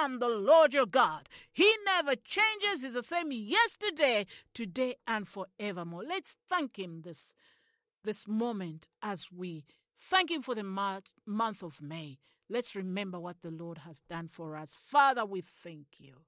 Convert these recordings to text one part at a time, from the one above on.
am the Lord your God. He never changes. He's the same yesterday, today, and forevermore. Let's thank him this moment as we thank him for the month of May. Let's remember what the Lord has done for us. Father, we thank you.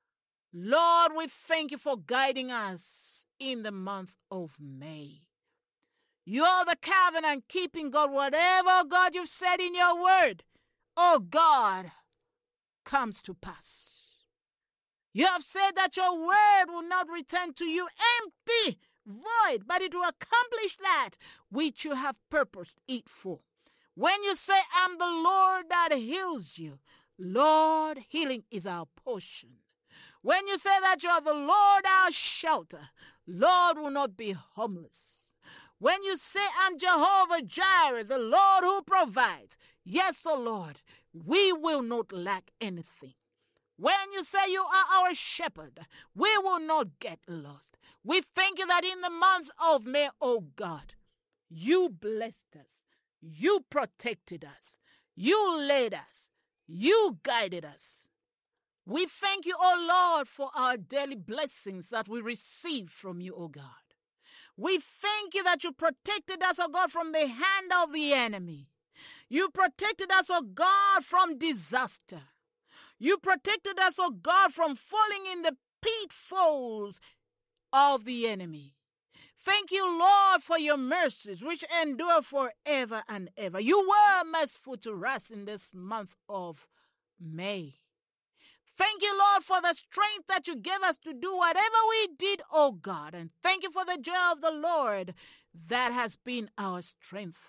Lord, we thank you for guiding us in the month of May. You're the covenant-keeping God. Whatever, God, you've said in your word, oh God, comes to pass. You have said that your word will not return to you empty, void, but it will accomplish that which you have purposed it for. When you say, I'm the Lord that heals you, Lord, healing is our portion. When you say that you are the Lord our shelter, Lord will not be homeless. When you say, I'm Jehovah Jireh, the Lord who provides, yes, O Lord, we will not lack anything. When you say you are our shepherd, we will not get lost. We thank you that in the month of May, oh God, you blessed us, you protected us, you led us, you guided us. We thank you, O Lord, for our daily blessings that we receive from you, O God. We thank you that you protected us, O God, from the hand of the enemy. You protected us, O God, from disaster. You protected us, O God, from falling in the pitfalls of the enemy. Thank you, Lord, for your mercies, which endure forever and ever. You were merciful to us in this month of May. Thank you, Lord, for the strength that you gave us to do whatever we did, oh God. And thank you for the joy of the Lord that has been our strength.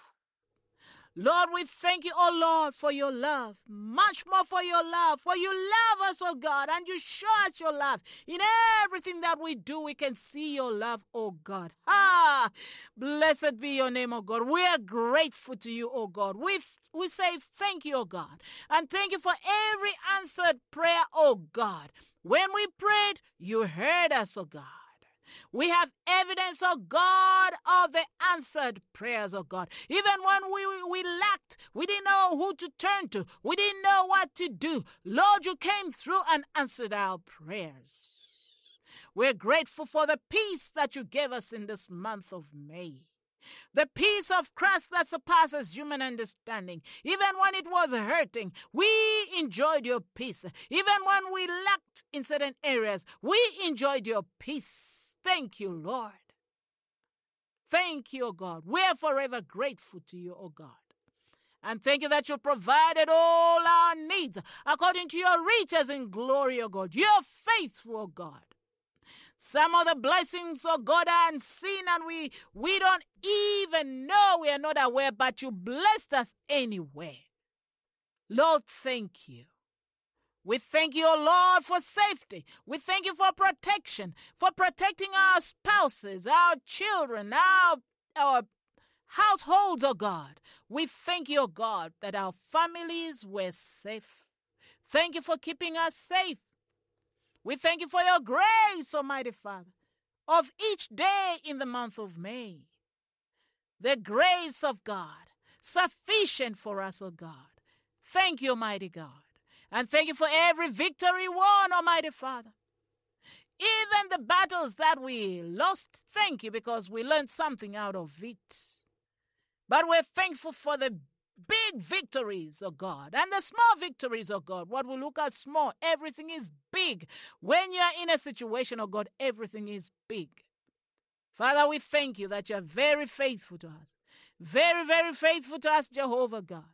Lord, we thank you, oh Lord, for your love, much more for your love, for you love us, oh God, and you show us your love. In everything that we do, we can see your love, oh God. Blessed be your name, oh God. We are grateful to you, oh God. We say thank you, oh God, and thank you for every answered prayer, oh God. When we prayed, you heard us, oh God. We have evidence, oh God, of the answered prayers, oh God. Even when we lacked, we didn't know who to turn to. We didn't know what to do. Lord, you came through and answered our prayers. We're grateful for the peace that you gave us in this month of May. The peace of Christ that surpasses human understanding. Even when it was hurting, we enjoyed your peace. Even when we lacked in certain areas, we enjoyed your peace. Thank you, Lord. Thank you, O God. We are forever grateful to you, O God. And thank you that you provided all our needs according to your riches in glory, O God. You're faithful, O God. Some of the blessings, oh God, are unseen and we don't even know, we are not aware, but you blessed us anyway. Lord, thank you. We thank you, O Lord, for safety. We thank you for protection, for protecting our spouses, our children, our households, oh God. We thank you, O God, that our families were safe. Thank you for keeping us safe. We thank you for your grace, Almighty Father, of each day in the month of May. The grace of God, sufficient for us, O God. Thank you, Almighty God. And thank you for every victory won, Almighty Father. Even the battles that we lost, thank you, because we learned something out of it. But we're thankful for the big victories, oh God, and the small victories, oh God. What we look at small, everything is big. When you're in a situation, oh God, everything is big. Father, we thank you that you're very faithful to us. Very, very faithful to us, Jehovah God.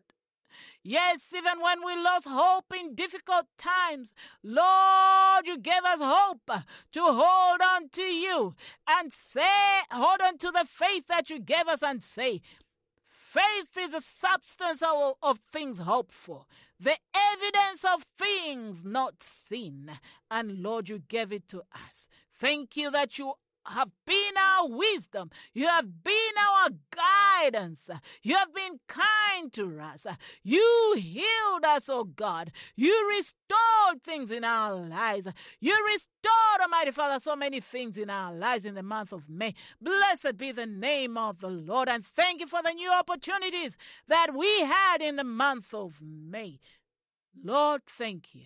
Yes, even when we lost hope in difficult times, Lord, you gave us hope to hold on to you and say, hold on to the faith that you gave us and say, faith is a substance of things hoped for, the evidence of things not seen. And Lord, you gave it to us. Thank you that you have been our wisdom. You have been our guidance. You have been kind to us. You healed us, oh God. You restored things in our lives. You restored, Almighty Father, so many things in our lives in the month of May. Blessed be the name of the Lord. And thank you for the new opportunities that we had in the month of May. Lord, thank you.